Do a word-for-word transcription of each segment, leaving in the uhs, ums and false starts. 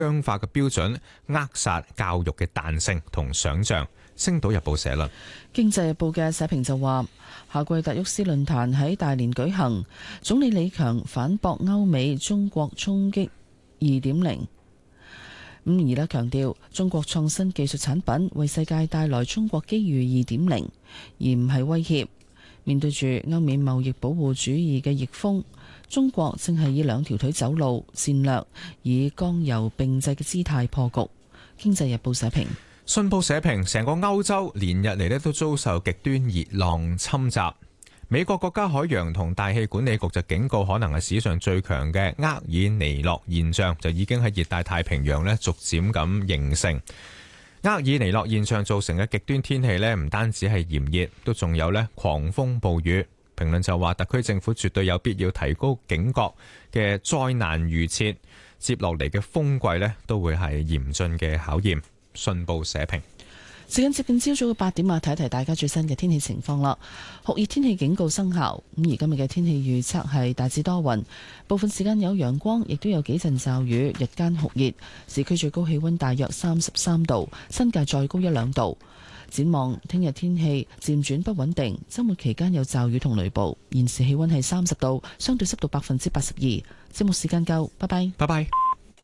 僵化嘅標準，扼殺教育嘅彈性同想像。星島日報社論。 經濟日報嘅社評就話，夏季達沃斯論壇喺大連舉行，總理李強反駁歐美中國衝擊二點零。咁而呢強調中國創新技術產品為世界帶來中國機遇二點零，而唔係威脅。面對住歐美貿易保護主義嘅逆風，中國正係以兩條腿走路，戰略以剛柔並濟嘅姿態破局。經濟日報社評。 信報社評，成個歐洲連日嚟咧都遭受極端熱浪侵襲。美國國家海洋同大氣管理局就警告，可能係史上最強嘅厄爾尼諾現象就已經喺熱帶太平洋咧逐漸咁形成。厄爾尼諾現象造成嘅極端天氣咧，唔單止係炎熱，都仲有咧狂風暴雨。評論就話，特區政府絕對有必要提高警覺嘅災難預設，接落嚟嘅風季咧都會係嚴峻嘅考驗。信報社評。 時間接近朝早嘅八點啊，睇一睇大家最新嘅天氣情況啦。酷熱天氣警告生效，咁而今日嘅天氣預測係大致多雲，部分時間有陽光，亦都有幾陣驟雨，日間酷熱，市區最高氣溫大約三十三度，新界再高一兩度。展望聽日天氣漸轉不穩定，周末期間有驟雨同雷暴。現時氣溫係三十度，相對濕度百分之八十二。節目時間夠，拜拜， 拜拜。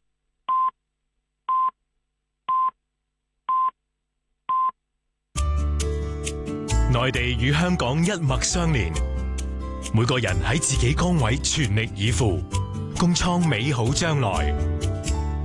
內地與香港一脈相連，每個人喺自己崗位全力以赴，共創美好將來。